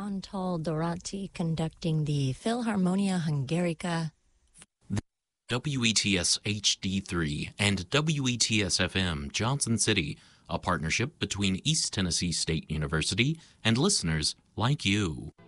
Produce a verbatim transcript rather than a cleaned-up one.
Antal Dorati conducting the Philharmonia Hungarica. W E T S H D three and W E T S F M Johnson City, a partnership between East Tennessee State University and listeners like you.